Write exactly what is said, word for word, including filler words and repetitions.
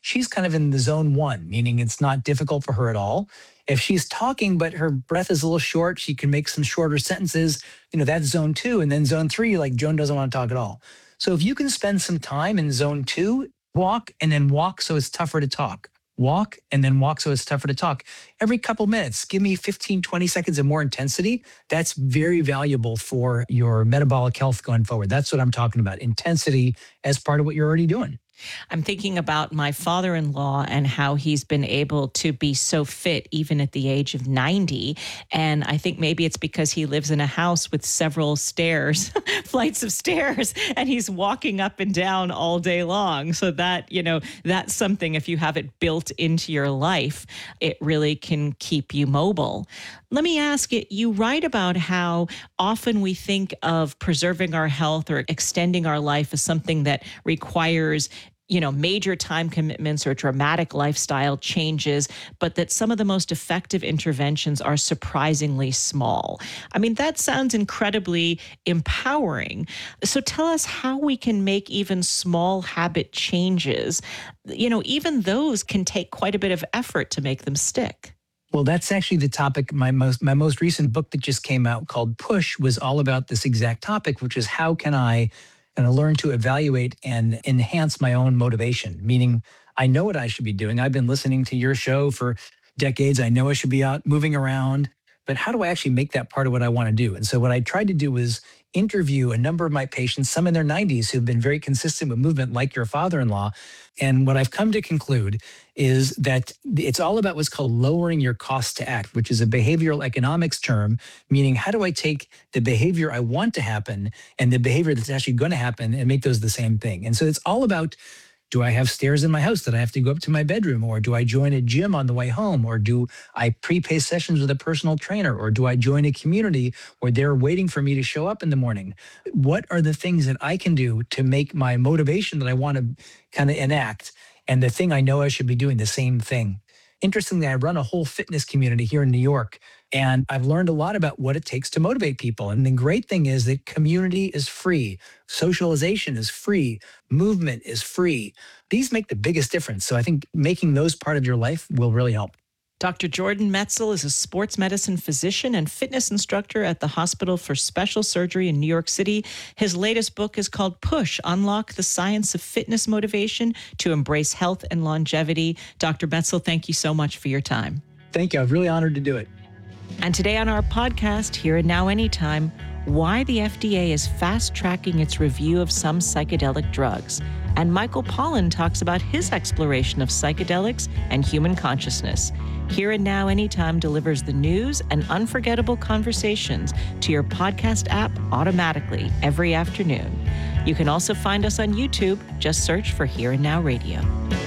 she's kind of in the zone one, meaning it's not difficult for her at all. If she's talking, but her breath is a little short, she can make some shorter sentences, you know, that's zone two. And then zone three, like Joan doesn't want to talk at all. So if you can spend some time in zone two, walk and then walk so it's tougher to talk. Walk and then walk so it's tougher to talk. Every couple minutes, give me fifteen, twenty seconds of more intensity. That's very valuable for your metabolic health going forward. That's what I'm talking about. Intensity as part of what you're already doing. I'm thinking about my father-in-law and how he's been able to be so fit even at the age of ninety. And I think maybe it's because he lives in a house with several stairs, flights of stairs, and he's walking up and down all day long. So that, you know, that's something, if you have it built into your life, it really can keep you mobile. Let me ask you, you write about how often we think of preserving our health or extending our life as something that requires, you know, major time commitments or dramatic lifestyle changes, but that some of the most effective interventions are surprisingly small. I mean, that sounds incredibly empowering. So tell us how we can make even small habit changes. You know, even those can take quite a bit of effort to make them stick. Well, that's actually the topic. My most my most recent book that just came out called Push was all about this exact topic, which is how can I kind of learn to evaluate and enhance my own motivation, meaning I know what I should be doing. I've been listening to your show for decades. I know I should be out moving around, but how do I actually make that part of what I want to do? And so what I tried to do was interview a number of my patients, some in their nineties, who've been very consistent with movement, like your father-in-law. And what I've come to conclude is that it's all about what's called lowering your cost to act, which is a behavioral economics term, meaning how do I take the behavior I want to happen and the behavior that's actually going to happen and make those the same thing. And so it's all about, do I have stairs in my house that I have to go up to my bedroom? Or do I join a gym on the way home? Or do I prepay sessions with a personal trainer? Or do I join a community where they're waiting for me to show up in the morning? What are the things that I can do to make my motivation that I want to kind of enact and the thing I know I should be doing the same thing? Interestingly, I run a whole fitness community here in New York, and I've learned a lot about what it takes to motivate people. And the great thing is that community is free, socialization is free, movement is free. These make the biggest difference. So I think making those part of your life will really help. Doctor Jordan Metzl is a sports medicine physician and fitness instructor at the Hospital for Special Surgery in New York City. His latest book is called Push, Unlock the Science of Fitness Motivation to Embrace Health and Longevity. Doctor Metzl, thank you so much for your time. Thank you. I'm really honored to do it. And today on our podcast, Here and Now Anytime, why the F D A is fast-tracking its review of some psychedelic drugs. And Michael Pollan talks about his exploration of psychedelics and human consciousness. Here and Now Anytime delivers the news and unforgettable conversations to your podcast app automatically every afternoon. You can also find us on YouTube. Just search for Here and Now Radio.